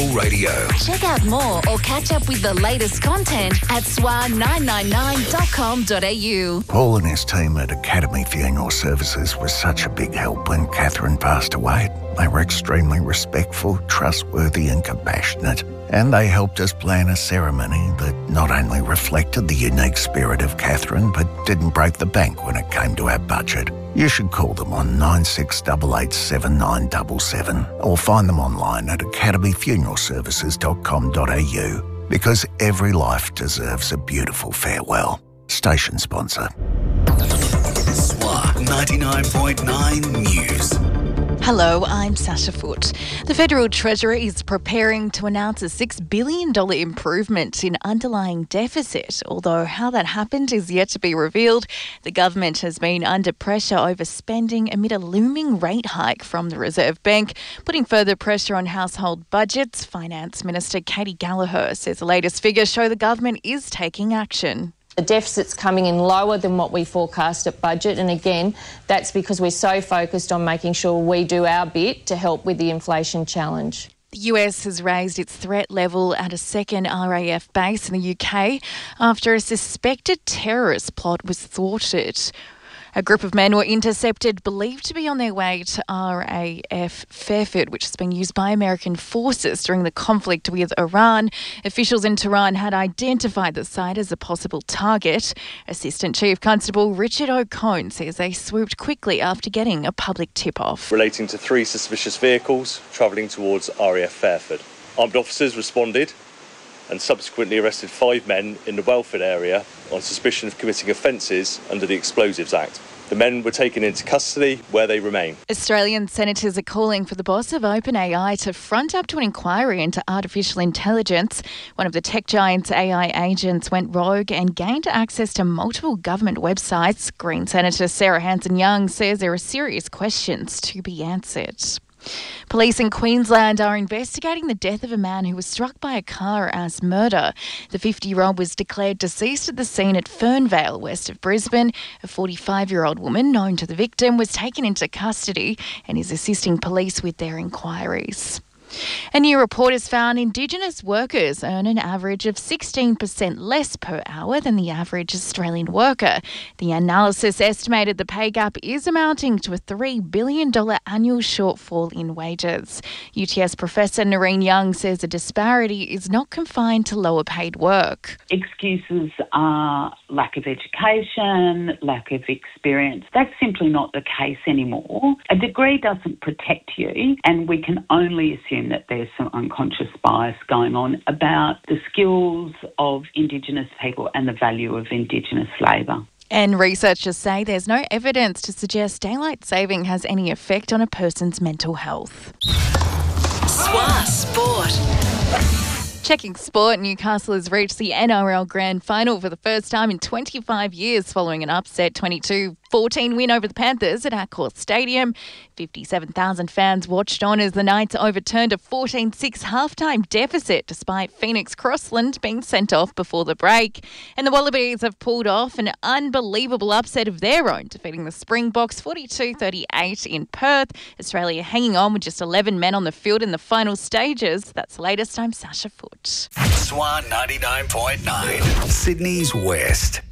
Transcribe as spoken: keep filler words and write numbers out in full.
Local radio. Check out more or catch up with the latest content at S W A nine nine nine dot com dot a u. Paul and his team at Academy Funeral Services was such a big help when Catherine passed away. They were extremely respectful, trustworthy and compassionate. And they helped us plan a ceremony that not only reflected the unique spirit of Catherine, but didn't break the bank when it came to our budget. You should call them on nine six eight eight seven nine seven seven or find them online at academy funeral services dot com dot a u, because every life deserves a beautiful farewell. Station sponsor. S W A ninety-nine point nine News. Hello, I'm Sasha Foote. The Federal Treasurer is preparing to announce a six billion dollars improvement in underlying deficit, although how that happened is yet to be revealed. The government has been under pressure over spending amid a looming rate hike from the Reserve Bank, putting further pressure on household budgets. Finance Minister Katie Gallagher says the latest figures show the government is taking action. The deficit's coming in lower than what we forecast at budget, and again, that's because we're so focused on making sure we do our bit to help with the inflation challenge. The U S has raised its threat level at a second R A F base in the U K after a suspected terrorist plot was thwarted. A group of men were intercepted, believed to be on their way to R A F Fairfield, which has been used by American forces during the conflict with Iran. Officials in Tehran had identified the site as a possible target. Assistant Chief Constable Richard O'Cone says they swooped quickly after getting a public tip-off. Relating to three suspicious vehicles travelling towards R A F Fairfield. Armed officers responded and subsequently arrested five men in the Welford area on suspicion of committing offences under the Explosives Act. The men were taken into custody, where they remain. Australian senators are calling for the boss of OpenAI to front up to an inquiry into artificial intelligence. One of the tech giant's A I agents went rogue and gained access to multiple government websites. Green Senator Sarah Hanson-Young says there are serious questions to be answered. Police in Queensland are investigating the death of a man who was struck by a car as murder. The fifty-year-old was declared deceased at the scene at Fernvale, west of Brisbane. A forty-five-year-old woman known to the victim was taken into custody and is assisting police with their inquiries. A new report has found Indigenous workers earn an average of sixteen percent less per hour than the average Australian worker. The analysis estimated the pay gap is amounting to a three billion dollars annual shortfall in wages. U T S Professor Noreen Young says the disparity is not confined to lower paid work. Excuses are lack of education, lack of experience. That's simply not the case anymore. A degree doesn't protect you, and we can only assume that there's some unconscious bias going on about the skills of Indigenous people and the value of Indigenous labour. And researchers say there's no evidence to suggest daylight saving has any effect on a person's mental health. S W A Sport. Checking sport, Newcastle has reached the N R L Grand Final for the first time in twenty-five years following an upset twenty-two fourteen win over the Panthers at Accor Stadium. fifty-seven thousand fans watched on as the Knights overturned a fourteen six halftime deficit despite Phoenix Crossland being sent off before the break. And the Wallabies have pulled off an unbelievable upset of their own, defeating the Springboks forty-two thirty-eight in Perth. Australia hanging on with just eleven men on the field in the final stages. That's the latest. I'm Sasha Foote. S W A ninety-nine point nine, Sydney's West.